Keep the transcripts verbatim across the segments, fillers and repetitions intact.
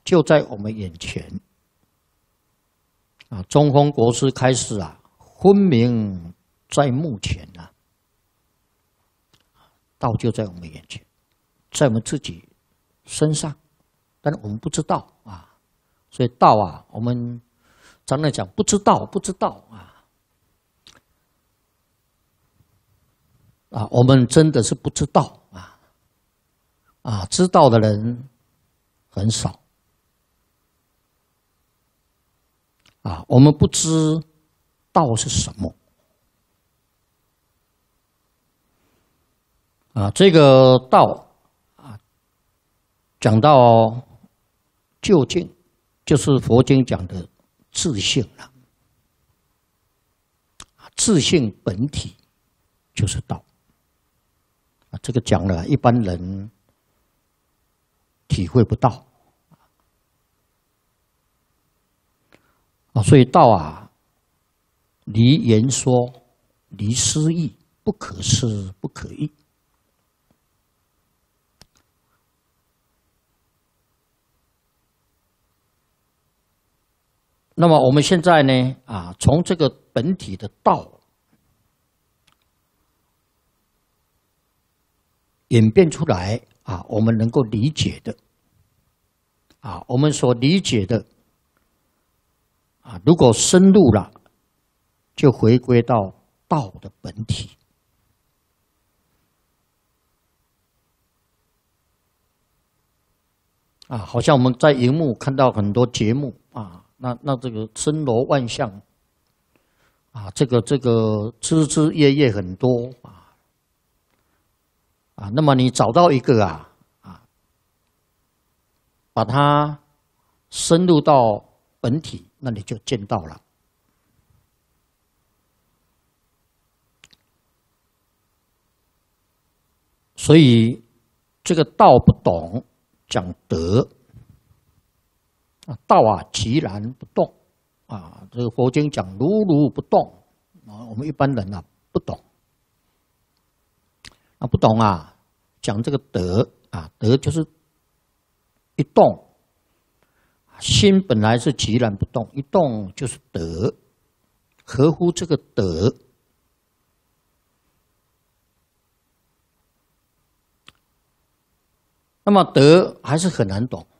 就在我们眼前啊！中峰国师开示啊，分明在目前啊，道就在我们眼前，在我们自己身上，但是我们不知道啊，所以道啊，我们常常讲不知道，不知道啊，啊，我们真的是不知道啊，啊，知道的人很少。啊，我们不知道是什么啊？这个道啊，讲到究竟，就是佛经讲的自性了。自性本体就是道啊，这个讲了，一般人体会不到。啊，所以道啊，离言说，离思议，不可思不可议。那么我们现在呢，啊，从这个本体的道演变出来啊，我们能够理解的，啊，我们所理解的。啊，如果深入了，就回归到道的本体。啊，好像我们在荧幕看到很多节目啊，那那这个森罗万象，啊，这个这个枝枝叶叶很多啊，啊，那么你找到一个啊啊，把它深入到本体。那你就见到了，所以这个道不懂，讲德啊，道啊寂然不动啊，这个佛经讲如如不动啊，我们一般人啊不懂啊，不懂啊，讲这个德啊，德就是一动。心本来是寂然不动，一动就是德，合乎这个德。那么德还是很难懂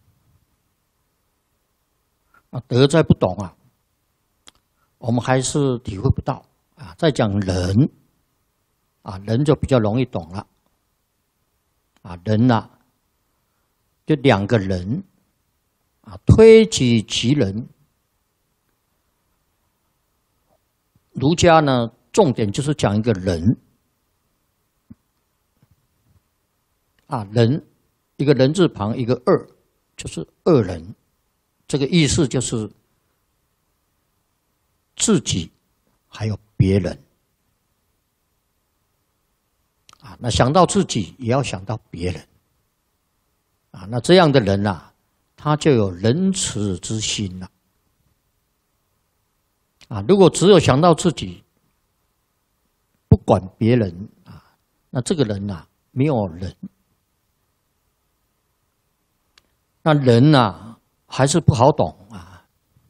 啊，德再不懂啊，我们还是体会不到啊。再讲人啊，人就比较容易懂了啊，人呐、啊，就两个人。啊，推己及人，儒家呢，重点就是讲一个人。啊，人，一个人字旁，一个二，就是二人。这个意思就是自己还有别人。啊，那想到自己，也要想到别人。啊，那这样的人啊。他就有仁慈之心了，啊！如果只有想到自己，不管别人啊，那这个人呐、啊，没有仁。那人呐、啊，还是不好懂啊。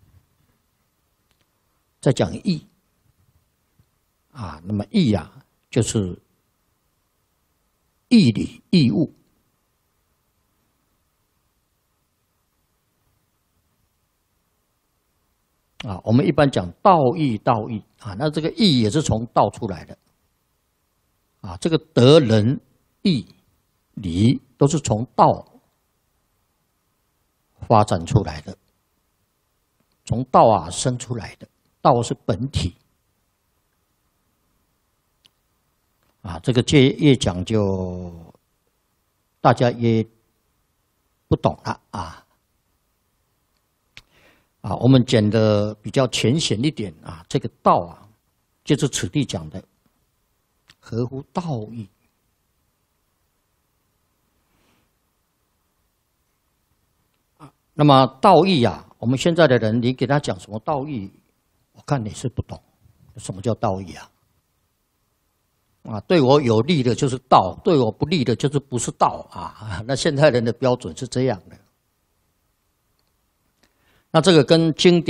再讲义啊，那么义啊，就是义理义务。啊，我们一般讲道义，道义啊，那这个义也是从道出来的，啊，这个德仁义礼都是从道发展出来的，从道啊生出来的，道是本体，啊，这个越越讲就大家也不懂了啊。啊，我们讲的比较浅显一点啊，这个道啊，就是此地讲的，合乎道义。啊，那么道义啊，我们现在的人，你给他讲什么道义，我看你是不懂，什么叫道义啊？啊，对我有利的就是道，对我不利的就是不是道啊。那现代人的标准是这样的。 那这个跟经典。